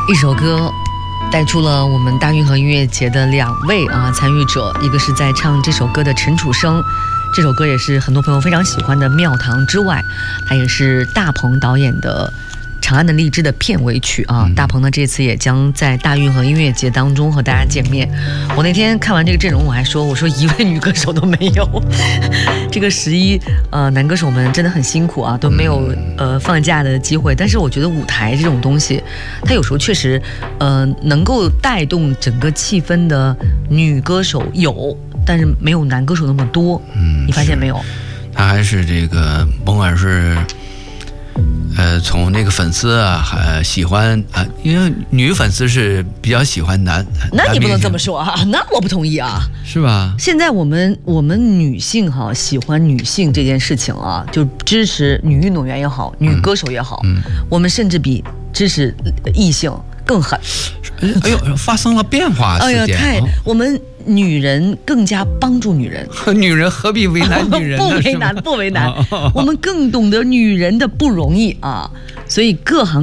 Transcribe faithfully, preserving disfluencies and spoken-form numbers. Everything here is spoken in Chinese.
一首歌带出了我们大运河音乐节的两位啊参与者，一个是在唱这首歌的陈楚生，这首歌也是很多朋友非常喜欢的《庙堂》之外，它也是大鹏导演的《长安的荔枝》的片尾曲啊。大鹏呢这次也将在大运河音乐节当中和大家见面。我那天看完这个阵容，我还说，我说一位女歌手都没有，这个十一呃男歌手们真的很辛苦啊，都没有呃放假的机会。但是我觉得舞台这种东西，它有时候确实呃能够带动整个气氛的女歌手有，但是没有男歌手那么多。嗯，你发现没有？ 他还是这个，甭管是。呃，从那个粉丝啊，还喜欢啊，因为女粉丝是比较喜欢男， 那你不能这么说啊，那我不同意啊， 是吧？ 现在我们我们女性哈、啊、喜欢女性这件事情啊，就支持女运动员也好，女歌手也好，嗯，我们甚至比支持异性更狠。 哎呦，发生了变化！ 哎呀，太我们女人更加帮助女人， 女人何必为难女人呢？ 不为难，不为难，我们更懂得女人的不容易啊，所以各行。